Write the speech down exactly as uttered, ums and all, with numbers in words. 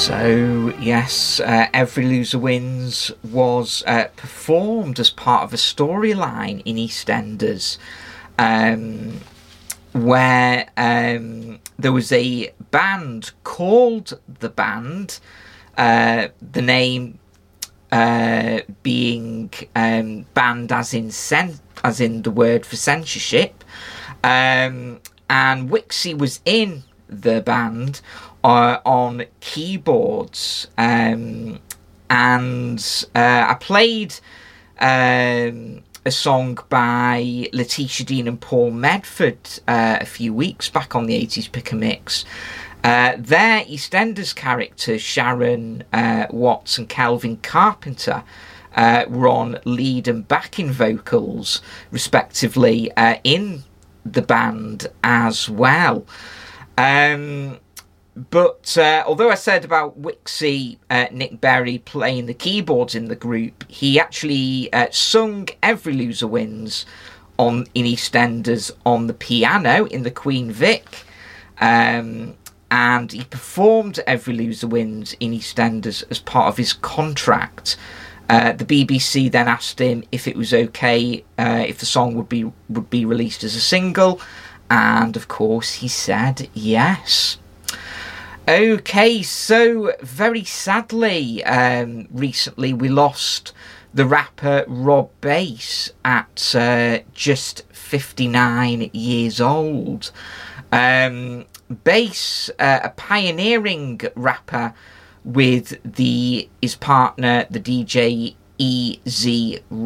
So, yes, uh, Every Loser Wins was uh, performed as part of a storyline in EastEnders, um, where um, there was a band called The Band, uh, the name uh, being um, banned as in, cen- as in the word for censorship, um, and Wixie was in the band uh, on keyboards, um, and uh, I played um, a song by Letitia Dean and Paul Medford uh, a few weeks back on the eighties Pick a Mix. Uh, their EastEnders characters, Sharon uh, Watts and Kelvin Carpenter, uh, were on lead and backing vocals, respectively, uh, in the band as well. Um, but uh, although I said about Wixie, uh, Nick Berry playing the keyboards in the group, he actually uh, sung Every Loser Wins on in EastEnders on the piano in the Queen Vic, um, and he performed Every Loser Wins in EastEnders as part of his contract. Uh, the B B C then asked him if it was okay uh, if the song would be would be released as a single, and of course he said yes. Okay, so very sadly, um, recently we lost the rapper Rob Bass at uh, just fifty-nine years old. Um, Bass, uh, a pioneering rapper with the his partner, the D J E Z